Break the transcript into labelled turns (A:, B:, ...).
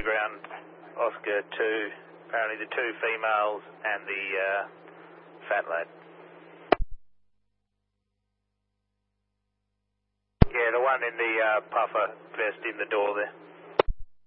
A: ground, Oscar 2, apparently the 2 females and the fat lad. Yeah, the one in the puffer vest in the door there.